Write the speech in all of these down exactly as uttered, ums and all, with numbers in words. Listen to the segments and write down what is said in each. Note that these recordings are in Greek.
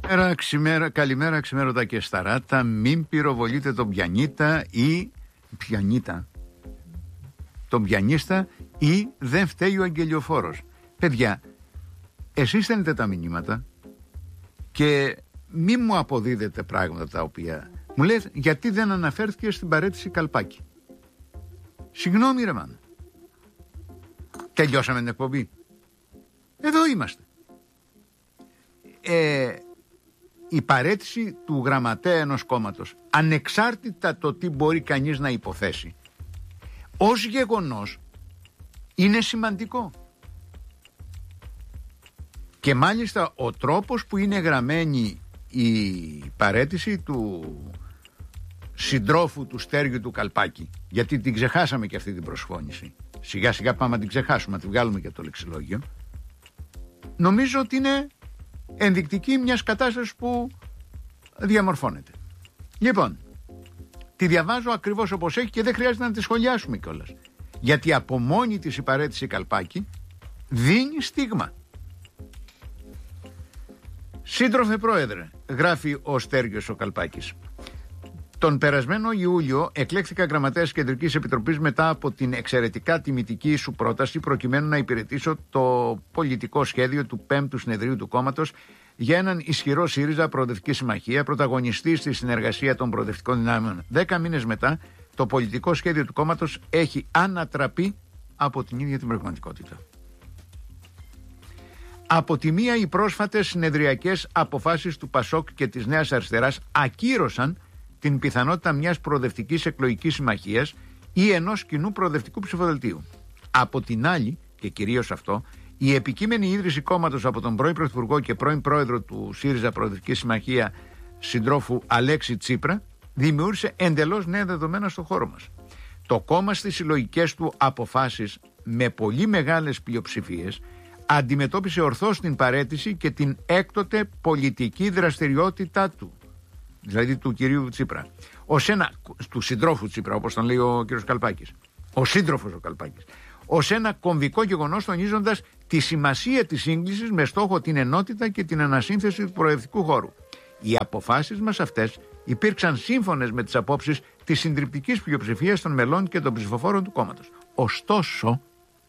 Καλημέρα, ξημέρα, καλημέρα ξημέρωτα και σταράτα. Μην πυροβολείτε τον πιανίτα ή πιανίτα. Τον πιανίστα ή δεν φταίει ο αγγελιοφόρος. Παιδιά, εσείς στέλνετε τα μηνύματα και μη μου αποδίδετε πράγματα τα οποία μου λέτε γιατί δεν αναφέρθηκε στην παραίτηση Καλπάκη. Συγγνώμη ρε μάνα. Τελειώσαμε την εκπομπή. Εδώ είμαστε. Ε, η παραίτηση του γραμματέα ενός κόμματος, ανεξάρτητα το τι μπορεί κανείς να υποθέσει, ως γεγονός είναι σημαντικό. Και μάλιστα ο τρόπος που είναι γραμμένη η παραίτηση του συντρόφου του Στέργιου του Καλπάκη, γιατί την ξεχάσαμε και αυτή την προσφώνηση, σιγά σιγά πάμε να την ξεχάσουμε, να την βγάλουμε και από το λεξιλόγιο, νομίζω ότι είναι ενδεικτική μιας κατάστασης που διαμορφώνεται. Λοιπόν, τη διαβάζω ακριβώς όπως έχει και δεν χρειάζεται να τη σχολιάσουμε κιόλας, γιατί από μόνη της η παραίτηση Καλπάκη δίνει στίγμα. Σύντροφε Πρόεδρε, γράφει ο Στέργιος ο Καλπάκης, τον περασμένο Ιούλιο εκλέχθηκα γραμματέας Κεντρικής Επιτροπής μετά από την εξαιρετικά τιμητική σου πρόταση προκειμένου να υπηρετήσω το πολιτικό σχέδιο του πέμπτου συνεδρίου του κόμματος για έναν ισχυρό ΣΥΡΙΖΑ Προοδευτική Συμμαχία, πρωταγωνιστή στη συνεργασία των προοδευτικών δυνάμεων. Δέκα μήνες μετά, το πολιτικό σχέδιο του κόμματος έχει ανατραπεί από την ίδια την πραγματικότητα. Από τη μία, οι πρόσφατες συνεδριακές αποφάσεις του ΠΑΣΟΚ και της Νέας Αριστεράς ακύρωσαν την πιθανότητα μιας προοδευτικής εκλογικής συμμαχίας ή ενός κοινού προοδευτικού ψηφοδελτίου. Από την άλλη, και κυρίως αυτό, η επικείμενη ίδρυση κόμματος από τον πρώην Πρωθυπουργό και πρώην Πρόεδρο του ΣΥΡΙΖΑ Προοδευτική Συμμαχία, συντρόφου Αλέξη Τσίπρα, δημιούργησε εντελώς νέα δεδομένα στον χώρο μας. Το κόμμα στις συλλογικές του αποφάσεις με πολύ μεγάλες πλειοψηφίες αντιμετώπισε ορθώς την παραίτηση και την έκτοτε πολιτική δραστηριότητά του, δηλαδή του κυρίου Τσίπρα, ως ένα, του συντρόφου Τσίπρα, όπως τον λέει ο κύριος Καλπάκης, ο σύντροφος ο Καλπάκης, ως ένα κομβικό γεγονός, τονίζοντας τη σημασία της σύγκλησης με στόχο την ενότητα και την ανασύνθεση του προοδευτικού χώρου. Οι αποφάσεις μας αυτές υπήρξαν σύμφωνες με τις απόψεις της συντριπτικής πλειοψηφίας των μελών και των ψηφοφόρων του κόμματος. Ωστόσο,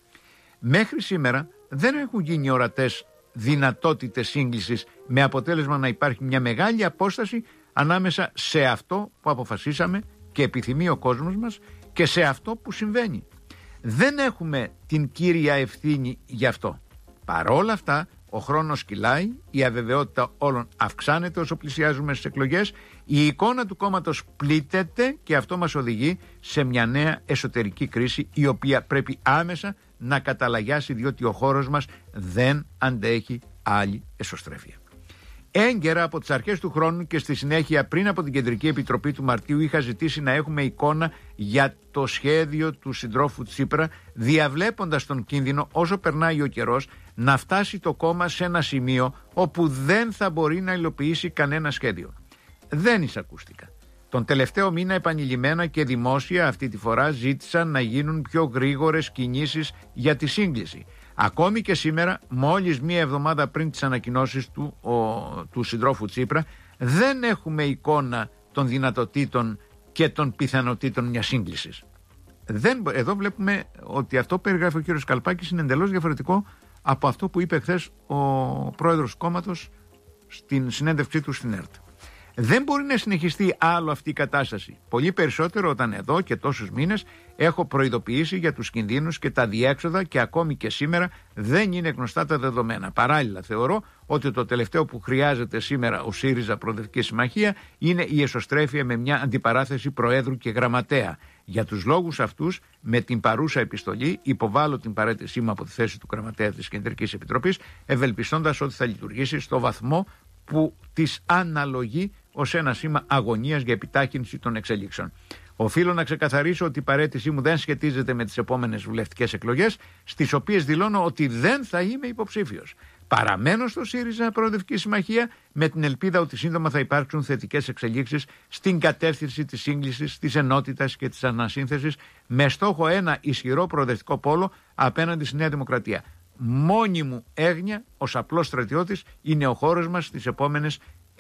μέχρι σήμερα δεν έχουν γίνει ορατές δυνατότητες σύγκλησης με αποτέλεσμα να υπάρχει μια μεγάλη απόσταση ανάμεσα σε αυτό που αποφασίσαμε και επιθυμεί ο κόσμος μας και σε αυτό που συμβαίνει. Δεν έχουμε την κύρια ευθύνη γι' αυτό. Παρόλα αυτά, ο χρόνος κυλάει, η αβεβαιότητα όλων αυξάνεται όσο πλησιάζουμε στις εκλογές, η εικόνα του κόμματος πλήττεται και αυτό μας οδηγεί σε μια νέα εσωτερική κρίση, η οποία πρέπει άμεσα να καταλαγιάσει, διότι ο χώρος μας δεν αντέχει άλλη εσωστρέφεια. Έγκαιρα από τις αρχές του χρόνου και στη συνέχεια πριν από την Κεντρική Επιτροπή του Μαρτίου είχα ζητήσει να έχουμε εικόνα για το σχέδιο του συντρόφου Τσίπρα, διαβλέποντας τον κίνδυνο όσο περνάει ο καιρός να φτάσει το κόμμα σε ένα σημείο όπου δεν θα μπορεί να υλοποιήσει κανένα σχέδιο. Δεν εισακούστηκα. Τον τελευταίο μήνα επανειλημμένα και δημόσια αυτή τη φορά ζήτησαν να γίνουν πιο γρήγορες κινήσεις για τη σύγκληση. Ακόμη και σήμερα, μόλις μία εβδομάδα πριν τις ανακοινώσεις του, ο, του συντρόφου Τσίπρα, δεν έχουμε εικόνα των δυνατοτήτων και των πιθανοτήτων μιας σύγκλησης. Δεν, εδώ βλέπουμε ότι αυτό που περιγράφει ο κύριος Καλπάκης είναι εντελώς διαφορετικό από αυτό που είπε χθες ο πρόεδρος του κόμματος στην συνέντευξή του στην ΕΡΤ. Δεν μπορεί να συνεχιστεί άλλο αυτή η κατάσταση. Πολύ περισσότερο όταν εδώ και τόσους μήνες έχω προειδοποιήσει για τους κινδύνους και τα διέξοδα και ακόμη και σήμερα δεν είναι γνωστά τα δεδομένα. Παράλληλα, θεωρώ ότι το τελευταίο που χρειάζεται σήμερα ο ΣΥΡΙΖΑ Προοδευτική Συμμαχία είναι η εσωστρέφεια με μια αντιπαράθεση Προέδρου και Γραμματέα. Για τους λόγους αυτούς, με την παρούσα επιστολή, υποβάλλω την παραίτησή μου από τη θέση του Γραμματέα της Κεντρικής Επιτροπής, ευελπιστώντας ότι θα λειτουργήσει στο βαθμό που της αναλογεί ως ένα σήμα αγωνίας για επιτάχυνση των εξελίξεων. Οφείλω να ξεκαθαρίσω ότι η παραίτησή μου δεν σχετίζεται με τις επόμενες βουλευτικές εκλογές, στις οποίες δηλώνω ότι δεν θα είμαι υποψήφιος. Παραμένω στο ΣΥΡΙΖΑ Προοδευτική Συμμαχία με την ελπίδα ότι σύντομα θα υπάρξουν θετικές εξελίξεις στην κατεύθυνση της σύγκλησης, της ενότητας και της ανασύνθεσης, με στόχο ένα ισχυρό προοδευτικό πόλο απέναντι στη Νέα Δημοκρατία. Μόνη μου έγνοια ως απλός στρατιώτης είναι ο χώρος μας στις επόμενες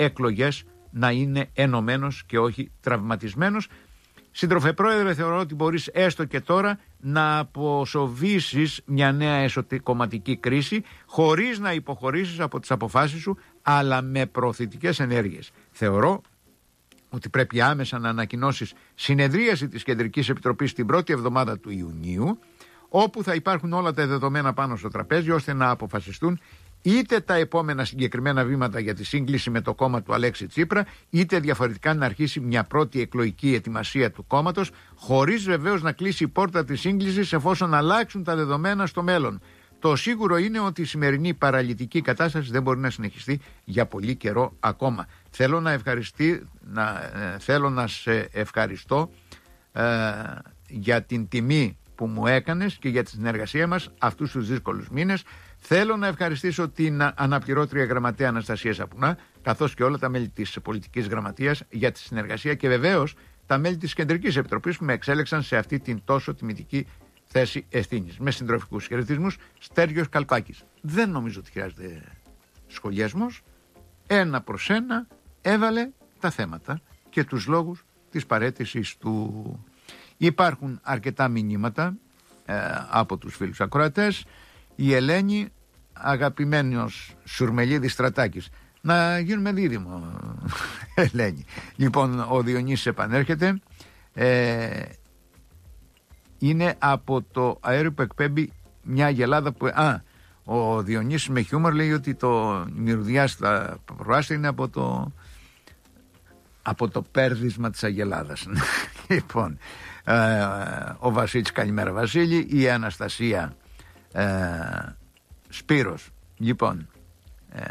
εκλογές να είναι ενωμένος και όχι τραυματισμένος. Σύντροφε Πρόεδρε, θεωρώ ότι μπορείς έστω και τώρα να αποσοβήσεις μια νέα εσωκομματική κρίση χωρίς να υποχωρήσεις από τις αποφάσεις σου, αλλά με προωθητικές ενέργειες. Θεωρώ ότι πρέπει άμεσα να ανακοινώσεις συνεδρίαση της Κεντρικής Επιτροπής την πρώτη εβδομάδα του Ιουνίου, όπου θα υπάρχουν όλα τα δεδομένα πάνω στο τραπέζι, ώστε να αποφασιστούν είτε τα επόμενα συγκεκριμένα βήματα για τη σύγκληση με το κόμμα του Αλέξη Τσίπρα, είτε διαφορετικά να αρχίσει μια πρώτη εκλογική ετοιμασία του κόμματος, χωρίς βεβαίως να κλείσει η πόρτα της σύγκλησης εφόσον αλλάξουν τα δεδομένα στο μέλλον. Το σίγουρο είναι ότι η σημερινή παραλυτική κατάσταση δεν μπορεί να συνεχιστεί για πολύ καιρό ακόμα. Θέλω να, ευχαριστεί, να, ε, θέλω να σε ευχαριστώ ε, για την τιμή που μου έκανες και για τη συνεργασία μας αυτούς τους δύσκολους μήνες. Θέλω να ευχαριστήσω την αναπληρώτρια γραμματέα Αναστασία Σαπουνά, καθώς και όλα τα μέλη της πολιτικής γραμματείας για τη συνεργασία και βεβαίως τα μέλη της Κεντρικής Επιτροπής που με εξέλεξαν σε αυτή την τόσο τιμητική θέση ευθύνης. Με συντροφικούς χαιρετισμούς, Στέργιος Καλπάκης. Δεν νομίζω ότι χρειάζεται σχολιασμός. Ένα προς ένα έβαλε τα θέματα και τους λόγους της παραίτησης του. Υπάρχουν αρκετά μηνύματα ε, από τους φίλους ακροατές. Η Ελένη, αγαπημένος Σουρμελίδης Στρατάκης. Να γίνουμε δίδυμο, Ελένη. Λοιπόν, ο Διονύσης επανέρχεται. Ε, είναι από το αέριο που εκπέμπει μια γελάδα που... Α, ο Διονύσης με χιούμορ λέει ότι το μυρωδιά στα προάστια είναι από το... από το πέρδισμα της αγελάδας. Λοιπόν, ε, ο Βασίλης, καλημέρα Βασίλη. Η Αναστασία ε, Σπύρος. Λοιπόν, ε,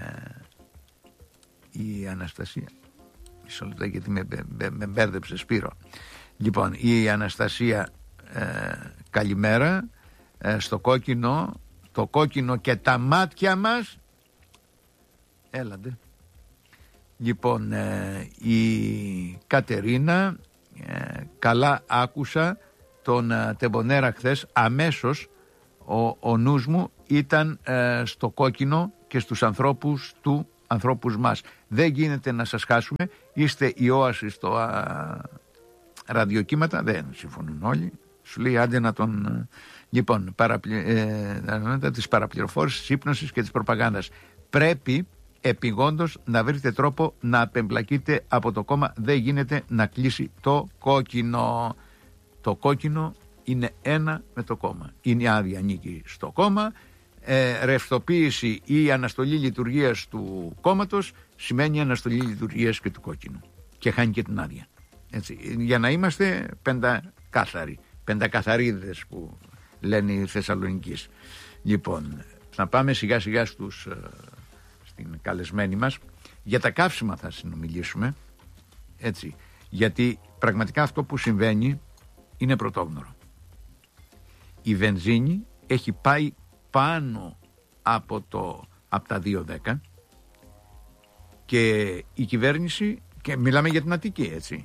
η Αναστασία, μισό λεπτό γιατί με, με, με μπέρδεψε Σπύρο. Λοιπόν, η Αναστασία ε, καλημέρα ε, στο κόκκινο, το κόκκινο και τα μάτια μας. Έλατε. Λοιπόν, ε, η Κατερίνα, ε, καλά άκουσα τον ε, Τεμπονέρα χθες, αμέσως ο, ο νους μου ήταν ε, στο κόκκινο και στους ανθρώπους του, ανθρώπους μας. Δεν γίνεται να σας χάσουμε, είστε η όαση στο α, ραδιοκύματα, δεν συμφωνούν όλοι, σου λέει άντε να τον... Ε, λοιπόν, παραπλη, ε, της παραπληροφόρησης, της ύπνωσης και της προπαγάνδας. Πρέπει επειγόντως να βρείτε τρόπο να απεμπλακείτε από το κόμμα. Δεν γίνεται να κλείσει το κόκκινο. Το κόκκινο είναι ένα με το κόμμα. Είναι άδεια, ανήκει στο κόμμα. Ε, ρευστοποίηση ή αναστολή λειτουργίας του κόμματος σημαίνει αναστολή λειτουργίας και του κόκκινου. Και χάνει και την άδεια. Έτσι, για να είμαστε πεντακάθαροι. Πεντακαθαρίδες που λένε οι Θεσσαλονικείς. Λοιπόν, να πάμε σιγά σιγά στους... την καλεσμένη μας. Για τα καύσιμα θα συνομιλήσουμε, έτσι, γιατί πραγματικά αυτό που συμβαίνει είναι πρωτόγνωρο. Η βενζίνη έχει πάει πάνω από, το, από τα δύο δέκα και η κυβέρνηση, και μιλάμε για την Αττική, έτσι,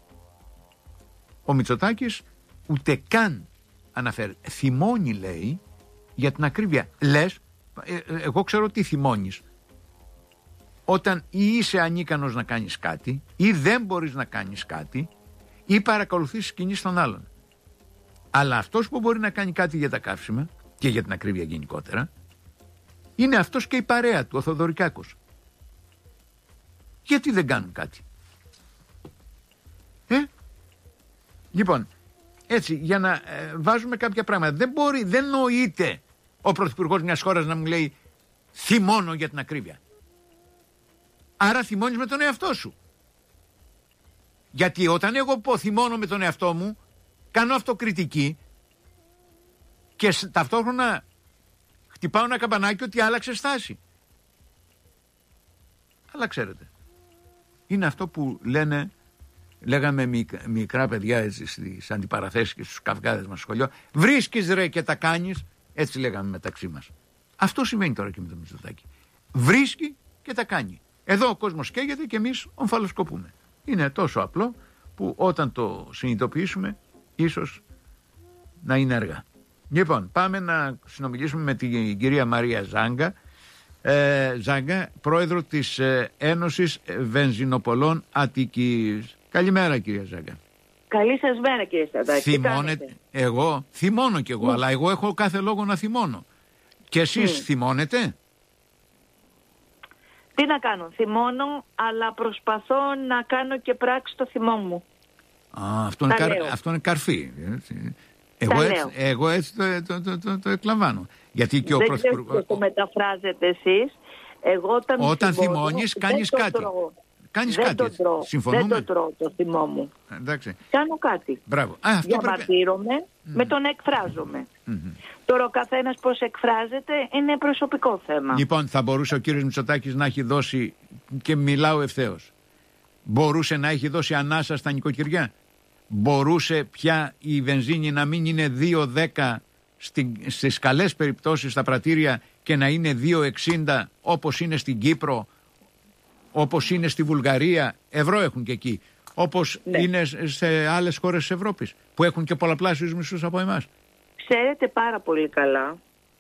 ο Μητσοτάκης ούτε καν αναφέρει, θυμώνει λέει για την ακρίβεια. Λες, ε, εγώ ξέρω τι θυμώνεις όταν ή είσαι ανίκανος να κάνεις κάτι ή δεν μπορείς να κάνεις κάτι ή παρακολουθείς κινήσεις των άλλων. Αλλά αυτός που μπορεί να κάνει κάτι για τα καύσιμα και για την ακρίβεια γενικότερα είναι αυτός και η παρέα του, ο Θοδωρικάκος. Γιατί δεν κάνουν κάτι? Ε? Λοιπόν, έτσι, για να ε, βάζουμε κάποια πράγματα. Δεν μπορεί, δεν νοείται ο πρωθυπουργός μιας χώρας να μου λέει θυμώνω για την ακρίβεια. Άρα θυμώνεις με τον εαυτό σου. Γιατί όταν εγώ πω θυμώνω με τον εαυτό μου, κάνω αυτοκριτική και ταυτόχρονα χτυπάω ένα καμπανάκι ότι άλλαξε στάση. Αλλά ξέρετε, είναι αυτό που λένε, λέγαμε μικ, μικρά παιδιά έτσι, στις αντιπαραθέσεις και στους καυγάδες μας στο σχολείο, βρίσκεις ρε και τα κάνεις, έτσι λέγαμε μεταξύ μας. Αυτό σημαίνει τώρα και με το Μητσοτάκη. Βρίσκει και τα κάνει. Εδώ ο κόσμος καίγεται και εμείς ομφαλοσκοπούμε. Είναι τόσο απλό που όταν το συνειδητοποιήσουμε ίσως να είναι αργά. Λοιπόν, πάμε να συνομιλήσουμε με την κυρία Μαρία Ζάγκα, ε, Ζάγκα, πρόεδρο της ε, Ένωσης Βενζινοπολών Αττικής. Καλημέρα, κυρία Ζάγκα. Καλή σας μέρα, κύριε Σταδάκη. Θυμώνετε? Εγώ θυμώνω κι εγώ, mm. αλλά εγώ έχω κάθε λόγο να θυμώνω. Και εσείς mm. θυμώνετε? Τι να κάνω, θυμώνω, αλλά προσπαθώ να κάνω και πράξη το θυμό μου. Α, αυτό, είναι, καρ, αυτό είναι καρφί. Εγώ έτσι, εγώ έτσι το, το, το, το, το εκλαμβάνω. Γιατί και ο δεν ξέρω πώς το μεταφράζετε εσείς. Εγώ όταν, όταν θυμώνεις κάνεις κάτι. Τρώω. Κάνεις δεν κάτι. Το τρώω. Συμφωνούμε. Δεν το τρώω το θυμό μου. Εντάξει. Κάνω κάτι. Μπράβο. Α, αυτό διαμαρτύρομαι, πρέπει... με τον εκφράζομαι. Mm-hmm. Τώρα ο καθένας πώς εκφράζεται είναι προσωπικό θέμα. Λοιπόν, θα μπορούσε ο κύριος Μητσοτάκης να έχει δώσει, και μιλάω ευθέως, μπορούσε να έχει δώσει ανάσα στα νοικοκυριά? Μπορούσε πια η βενζίνη να μην είναι δύο δέκα στις καλές περιπτώσεις στα πρατήρια και να είναι δύο εξήντα όπως είναι στην Κύπρο, όπως είναι στη Βουλγαρία? Ευρώ έχουν και εκεί. Όπως ναι. είναι σε άλλες χώρες της Ευρώπης που έχουν και πολλαπλάσιους μισθούς από εμάς. Ξέρετε πάρα πολύ καλά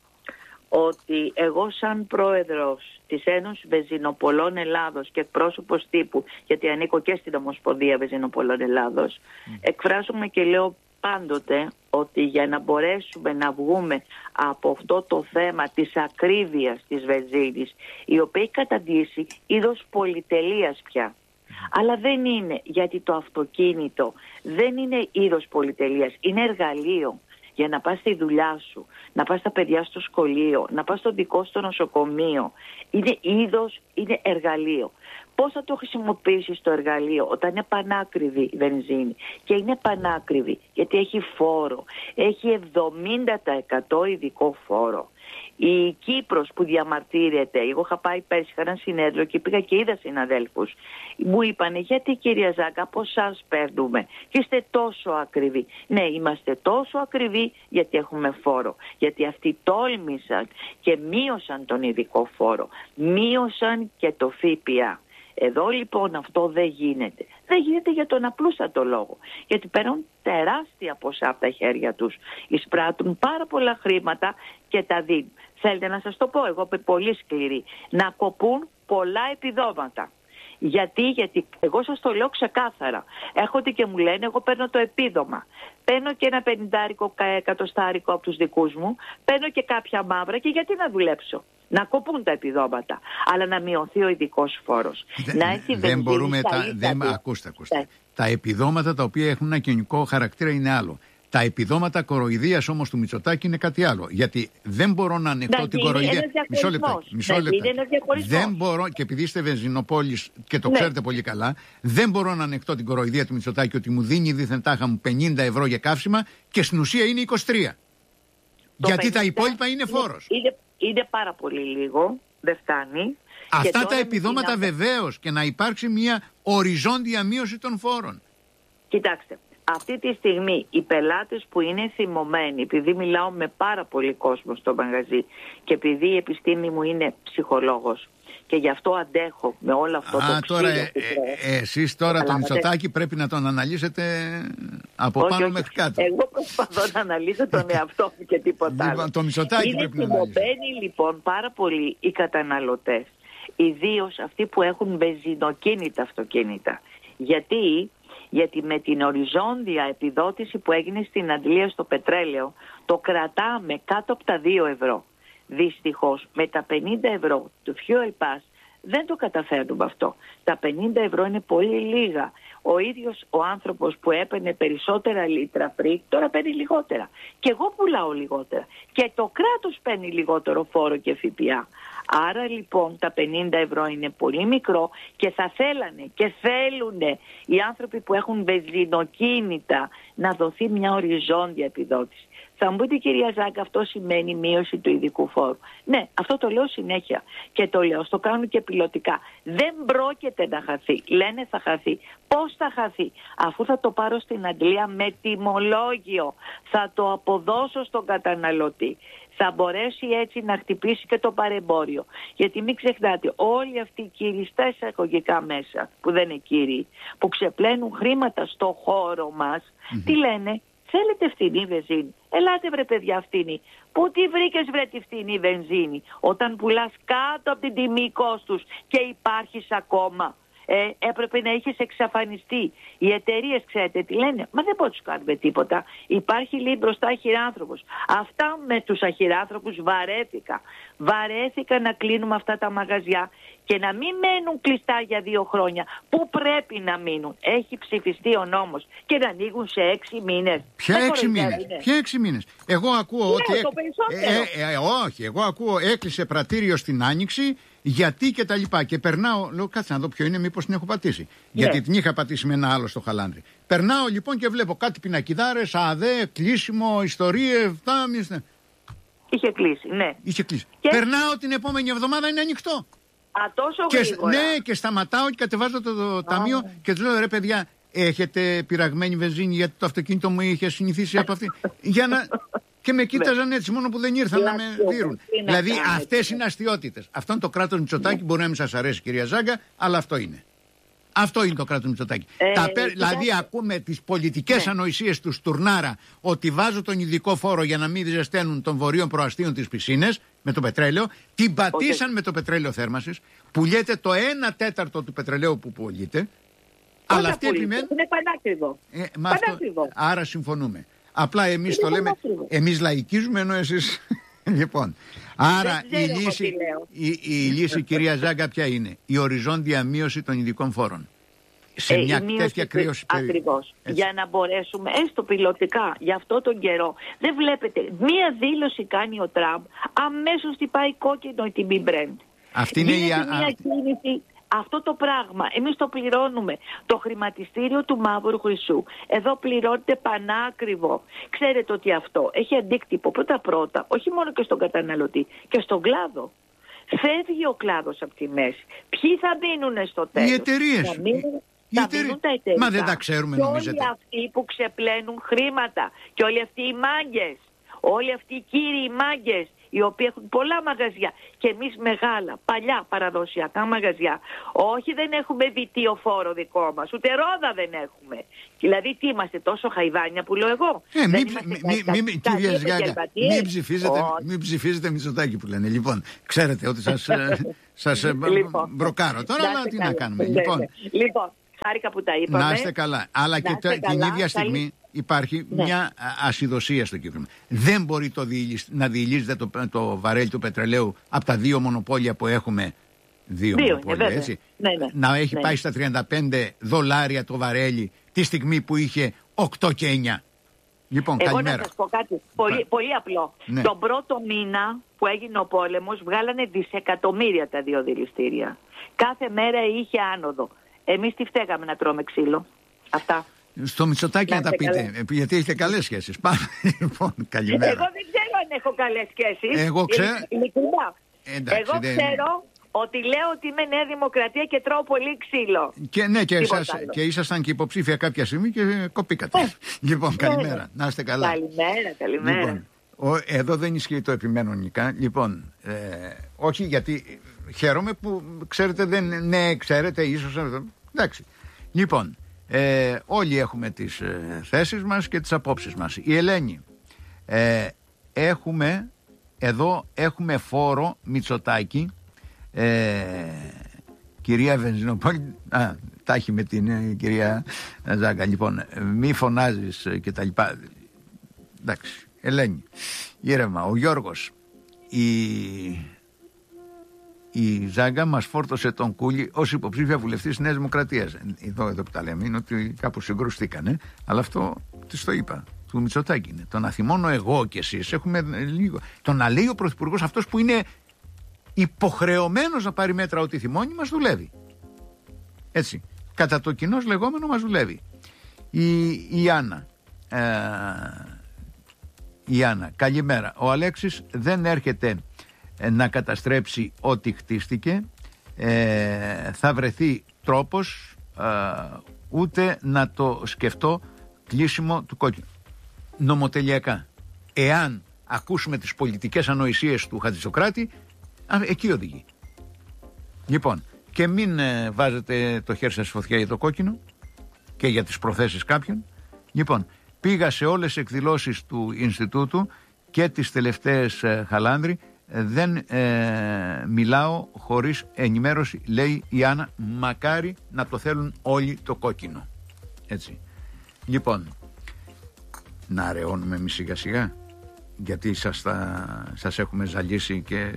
ότι εγώ σαν πρόεδρος της Ένωσης Βενζινοπολών Ελλάδος και εκπρόσωπος τύπου, γιατί ανήκω και στην Ομοσπονδία Βενζινοπολών Ελλάδος, mm. εκφράζομαι και λέω πάντοτε ότι για να μπορέσουμε να βγούμε από αυτό το θέμα της ακρίβειας της βενζίνης, η οποία έχει καταντήσει είδος πολυτελείας πια. Αλλά δεν είναι, γιατί το αυτοκίνητο δεν είναι είδος πολυτελείας, είναι εργαλείο για να πας στη δουλειά σου, να πας τα παιδιά στο σχολείο, να πας στο δικό στο νοσοκομείο. Είναι είδος, είναι εργαλείο. Πώς θα το χρησιμοποιήσεις το εργαλείο όταν είναι πανάκριβη η βενζίνη? Και είναι πανάκριβη γιατί έχει φόρο, έχει εβδομήντα τοις εκατό ειδικό φόρο. Η Κύπρος που διαμαρτύρεται, εγώ είχα πάει πέρσι, είχα ένα συνέδριο και πήγα και είδα συναδέλφους. Μου είπανε, γιατί κυρία Ζάγκα, από εσάς παίρνουμε και είστε τόσο ακριβοί? Ναι, είμαστε τόσο ακριβοί γιατί έχουμε φόρο. Γιατί αυτοί τόλμησαν και μείωσαν τον ειδικό φόρο, μείωσαν και το ΦΠΑ. Εδώ λοιπόν αυτό δεν γίνεται. Δεν γίνεται για τον απλούστατο λόγο. Γιατί παίρνουν τεράστια ποσά από τα χέρια τους. Εισπράττουν πάρα πολλά χρήματα και τα δίνουν. Θέλετε να σας το πω, εγώ είμαι πολύ σκληρή. Να κοπούν πολλά επιδόματα. Γιατί, γιατί εγώ σας το λέω ξεκάθαρα. Έρχονται και μου λένε, εγώ παίρνω το επίδομα. Παίρνω και ένα πενηντάρικο, εκατοστάρικο από τους δικούς μου. Παίρνω και κάποια μαύρα και γιατί να δουλέψω? Να κοπούν τα επιδόματα, αλλά να μειωθεί ο ειδικός φόρος. Δεν, να έχει δεν μπορούμε τα, δεν, ακούστε, ακούστε. Τα επιδόματα τα οποία έχουν ένα κοινωνικό χαρακτήρα είναι άλλο. Τα επιδόματα κοροϊδίας όμως του Μητσοτάκη είναι κάτι άλλο. Γιατί δεν μπορώ να ανεχτώ να την κοροϊδία. Μισό λεπτό. Δεν μπορώ, και επειδή είστε Βενζινοπόλης και το ναι. ξέρετε πολύ καλά, δεν μπορώ να ανεχτώ την κοροϊδία του Μητσοτάκη ότι μου δίνει δίθεν τάχα μου πενήντα ευρώ για καύσιμα και στην ουσία είναι είκοσι τρία. Το γιατί πενήντα τα υπόλοιπα είναι φόρος. Είναι, είναι πάρα πολύ λίγο. Δεν φτάνει. Αυτά τα επιδόματα να... βεβαίως, και να υπάρξει μια οριζόντια μείωση των φόρων. Κοιτάξτε. Αυτή τη στιγμή οι πελάτες που είναι θυμωμένοι, επειδή μιλάω με πάρα πολύ κόσμο στο μαγαζί και επειδή η επιστήμη μου είναι ψυχολόγος και γι' αυτό αντέχω με όλο αυτό Α, το τώρα, ε, ε, εσείς τώρα τον Μητσοτάκη πρέπει να τον αναλύσετε από όχι, πάνω όχι. μέχρι κάτω. Εγώ προσπαθώ να αναλύσω τον εαυτό μου και τίποτα άλλο. Το Μητσοτάκη είναι πρέπει να αναλύσετε. Είναι θυμωμένοι λοιπόν πάρα πολύ οι καταναλωτές, ιδίως αυτοί που έχουν βενζινοκίνητα αυτοκίνητα. Γιατί... Γιατί με την οριζόντια επιδότηση που έγινε στην Αντλία στο πετρέλαιο το κρατάμε κάτω από τα δύο ευρώ. Δυστυχώς με τα πενήντα ευρώ του Fuel Pass δεν το καταφέρνουμε αυτό. Τα πενήντα ευρώ είναι πολύ λίγα. Ο ίδιος ο άνθρωπος που έπαιρνε περισσότερα λίτρα πριν τώρα παίρνει λιγότερα. Και εγώ πουλάω λιγότερα. Και το κράτος παίρνει λιγότερο φόρο και ΦΠΑ. Άρα λοιπόν τα πενήντα ευρώ είναι πολύ μικρό και θα θέλανε και θέλουν οι άνθρωποι που έχουν βενζινοκίνητα να δοθεί μια οριζόντια επιδότηση. Θα μου πείτε κυρία Ζάγκα, αυτό σημαίνει μείωση του ειδικού φόρου. Ναι, αυτό το λέω συνέχεια και το λέω, στο κάνω και πιλωτικά. Δεν πρόκειται να χαθεί. Λένε θα χαθεί. Πώς θα χαθεί? Αφού θα το πάρω στην Αγγλία με τιμολόγιο. Θα το αποδώσω στον καταναλωτή. Θα μπορέσει έτσι να χτυπήσει και το παρεμπόριο. Γιατί μην ξεχνάτε, όλοι αυτοί οι κύριοι στα εισαγωγικά μέσα, που δεν είναι κύριοι, που ξεπλένουν χρήματα στο χώρο μας, mm-hmm. τι λένε? Θέλετε φτηνή βενζίνη? Ελάτε βρε παιδιά φτηνή. Πού τη βρήκες βρε τη φτηνή βενζίνη, όταν πουλάς κάτω από την τιμή κόστους και υπάρχεις ακόμα? Ε, έπρεπε να είχες εξαφανιστεί. Οι εταιρείες, ξέρετε τι λένε? Μα δεν μπορούμε να τους κάνουμε τίποτα. Υπάρχει λέει μπροστά αχυράνθρωπος. Αυτά με τους αχυράνθρωπους βαρέθηκα. Βαρέθηκα να κλείνουμε αυτά τα μαγαζιά και να μην μένουν κλειστά για δύο χρόνια. Πού πρέπει να μείνουν? Έχει ψηφιστεί ο νόμος και να ανοίγουν σε έξι μήνες. Ποια έξι μήνες? Ποια έξι μήνες? Εγώ ακούω ναι, ότι. Το ε, ε, ε, όχι, εγώ ακούω έκλεισε πρατήριο στην Άνοιξη. Γιατί και τα λοιπά. Και περνάω, λέω, κάτσε να δω ποιο είναι, μήπως την έχω πατήσει. Ναι. Γιατί την είχα πατήσει με ένα άλλο στο Χαλάνδρι. Περνάω λοιπόν και βλέπω κάτι πινακιδάρες, ΑΔΕ, κλείσιμο, ιστορίες, φτάμιες. Είχε κλείσει, ναι. Είχε κλείσει. Και... Περνάω την επόμενη εβδομάδα, είναι ανοιχτό. Α, τόσο και, γρήγορα. Ναι, και σταματάω και κατεβάζω το, το ταμείο και του λέω, ρε παιδιά, έχετε πειραγμένη βενζίνη γιατί το αυτοκίνητο μου είχε συνηθίσει από αυτή. Για να... Και με κοίταζαν έτσι, μόνο που δεν ήρθαν να με δείρουν. Δηλαδή αυτές είναι αστιότητες. Αυτό είναι το κράτος Μητσοτάκη. Μπορεί να μην σας αρέσει, κυρία Ζάγκα, αλλά αυτό είναι. Αυτό είναι το κράτος Μητσοτάκη. Ε, Τα πέ... Δηλαδή ακούμε τις πολιτικές ναι. ανοησίες του Στουρνάρα ότι βάζω τον ειδικό φόρο για να μην ζεσταίνουν των βορείων προαστίων τις πισίνες με το πετρέλαιο. Την πατήσαν okay. με το πετρέλαιο θέρμανσης. Πουλιέται το ένα τέταρτο του πετρελαίου που πουλείται. Αλλά αυτή επιμένει. Είναι πανάκριβο. Ε, πανάκριβο. Άρα συμφωνούμε. Απλά εμείς το λέμε, εμείς λαϊκίζουμε ενώ εσείς. Λοιπόν, άρα η λύση, η, η λύση, κυρία Ζάγκα, ποια είναι? Η οριζόντια μείωση των ειδικών φόρων. Σε ε, μια τέτοια κρύωση περίοδο. Ακριβώς. Για να μπορέσουμε, έστω πιλωτικά, για αυτό τον καιρό. Δεν βλέπετε, μία δήλωση κάνει ο Τραμπ, αμέσως τυπάει κόκκινο η τιμή Brent. Αυτή είναι η μια κίνηση. Αυτό το πράγμα εμείς το πληρώνουμε. Το χρηματιστήριο του μαύρου χρυσού εδώ πληρώνεται πανάκριβο. Ξέρετε ότι αυτό έχει αντίκτυπο πρώτα-πρώτα όχι μόνο και στον καταναλωτή και στον κλάδο. Φεύγει ο κλάδος από τη μέση. Ποιοι θα μείνουν στο τέλος? Οι εταιρείες. Θα μείνουν, θα μείνουν τα εταιρεία. Μα δεν τα ξέρουμε, και νομίζετε? όλοι αυτοί που ξεπλένουν χρήματα και όλοι αυτοί οι μάγκες, όλοι αυτοί οι κύριοι μάγκες, οι οποίοι έχουν πολλά μαγαζιά και εμείς μεγάλα, παλιά παραδοσιακά μαγαζιά. Όχι, δεν έχουμε βιτιοφόρο δικό μας, ούτε ρόδα δεν έχουμε. Δηλαδή τι είμαστε, τόσο χαϊδάνια που λέω εγώ? Ε, μην μη, μη, κύριε Ζιάγκα, μην ψηφίζετε, μην ψηφίζετε Μητσοτάκη που λένε. Λοιπόν, ξέρετε ότι σας, σας λοιπόν, μπροκάρω τώρα, αλλά τι να κάνουμε. Λοιπόν, λοιπόν, χάρηκα που τα είπαμε. Να είστε καλά. Αλλά και καλά, την ίδια στιγμή καλή... υπάρχει ναι. μια ασυδοσία στο κύπριμο. Δεν μπορεί το διηλυσ... να διηλύσετε το, το βαρέλι του πετρελαίου από τα δύο μονοπόλια που έχουμε. Δύο, δύο μονοπόλια, είναι, έτσι. Ναι, ναι. Να έχει ναι. πάει στα τριάντα πέντε δολάρια το βαρέλι τη στιγμή που είχε οκτώ και εννιά. Λοιπόν, εγώ καλημέρα. Να σας πω κάτι πολύ, πολύ απλό. Ναι. Τον πρώτο μήνα που έγινε ο πόλεμος βγάλανε δισεκατομμύρια τα δύο δηληστήρια. Κάθε μέρα είχε άνοδο. Εμείς τι φταίγαμε να τρώμε ξύλο? Αυτά. Στο Μητσοτάκη να, να τα πείτε, καλές. Γιατί έχετε καλές σχέσεις. Πάμε, λοιπόν, καλημέρα. Εγώ δεν ξέρω αν έχω καλές σχέσεις. Εγώ ξέρω. Εντάξει, Εγώ δεν... ξέρω ότι λέω ότι είμαι Νέα Δημοκρατία και τρώω πολύ ξύλο. Και ναι, και, εσάς, και ήσασταν και υποψήφια κάποια στιγμή και κοπήκατε. Oh. Λοιπόν, καλημέρα. Oh. Να είστε καλά. Καλημέρα, καλημέρα. Λοιπόν, ο, εδώ δεν ισχύει το επιμένω Νικά. Λοιπόν, ε, όχι γιατί χαίρομαι που ξέρετε, δεν, ναι, ξέρετε, ίσως. Εντάξει. Λοιπόν, ε, όλοι έχουμε τις ε, θέσεις μας και τις απόψεις μας. Η Ελένη, ε, έχουμε, εδώ έχουμε φόρο Μητσοτάκη, ε, κυρία Βενζινοπόλη, α, τα έχει με την ε, κυρία Ζάγκα. Λοιπόν, μη φωνάζεις και τα λοιπά. Εντάξει, Ελένη, ήρεμα. Ο Γιώργος, η... η Ζάγκα μας φόρτωσε τον Κούλι ως υποψήφια βουλευτής της Νέας Δημοκρατίας. Εδώ, εδώ που τα λέμε είναι ότι κάπου συγκρουστήκανε, αλλά αυτό της το είπα. Του Μητσοτάκη είναι. Το να θυμώνω εγώ και εσείς έχουμε λίγο. Το να λέει ο Πρωθυπουργός, αυτός που είναι υποχρεωμένος να πάρει μέτρα ότι θυμώνει, μας δουλεύει. Έτσι. Κατά το κοινός λεγόμενο μας δουλεύει. Η, η Άννα. Ε, η Άννα. Καλημέρα. Ο Αλέξης δεν έρχεται να καταστρέψει ό,τι χτίστηκε. Ε, θα βρεθεί τρόπος ε, ούτε να το σκεφτώ κλείσιμο του κόκκινου. Νομοτελειακά. Εάν ακούσουμε τις πολιτικές ανοησίες του Χατζησοκράτη, εκεί οδηγεί. Λοιπόν, και μην ε, βάζετε το χέρι σας στη φωτιά για το κόκκινο και για τις προθέσεις κάποιων. Λοιπόν, Πήγα σε όλες τις εκδηλώσεις του Ινστιτούτου και τις τελευταίες ε, Χαλάνδρη. Ε, δεν ε, μιλάω χωρίς ενημέρωση, λέει η Άννα. Μακάρι να το θέλουν όλοι το κόκκινο. Έτσι. Λοιπόν, να αραιώνουμε εμείς σιγά σιγά, γιατί σας, θα, σας έχουμε ζαλίσει και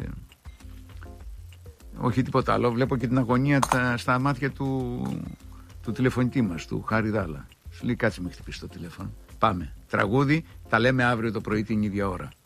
όχι τίποτα άλλο. Βλέπω και την αγωνία τα, στα μάτια του, του τηλεφωνητή μας, του Χάρη Δάλα. Σου λέει κάτσε με χτυπήσει το τηλέφωνο. Πάμε. Τραγούδι, τα λέμε αύριο το πρωί την ίδια ώρα.